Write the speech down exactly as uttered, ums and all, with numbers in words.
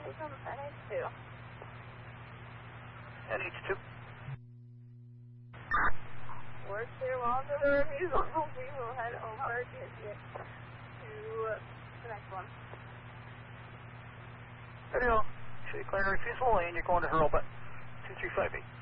from N H two. N H two. We're clear well under the refusal. We will head over to get to the next one. Radio, should you clear refusal and you're going to Hurlbut two three five eight.